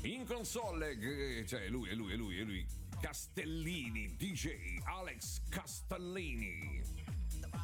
In console, cioè lui, è lui. Castellini, DJ Alex Castellini.